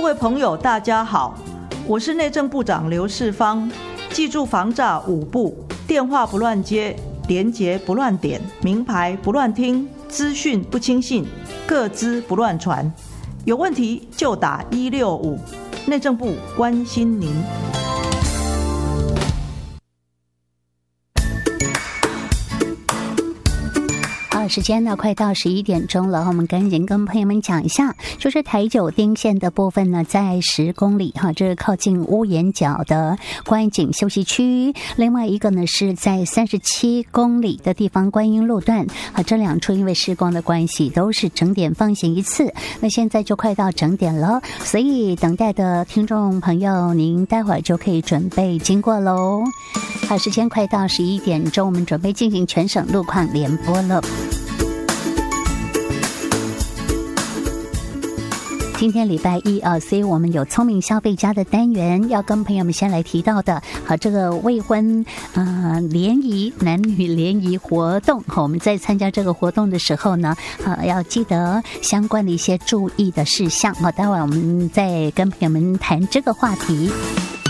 各位朋友大家好，我是内政部长刘世芳。记住防诈5步：电话不乱接，连结不乱点，名牌不乱听，资讯不轻信，个资不乱传。有问题就打165，内政部关心您。 时间呢快到11点钟了，我们赶紧跟朋友们讲一下，就是台九丁线的部分呢，在10公里这是靠近乌岩角的观景休息区，另外一个呢是在37公里的地方观音路段这两处因为施工的关系都是整点放行一次，那现在就快到整点了，所以等待的听众朋友您待会儿就可以准备经过咯。好，时间快到11点钟，我们准备进行全省路况联播了。今天礼拜一所以我们有聪明消费家的单元，要跟朋友们先来提到的这个未婚联谊男女联谊活动，我们在参加这个活动的时候呢要记得相关的一些注意的事项待会我们再跟朋友们谈这个话题。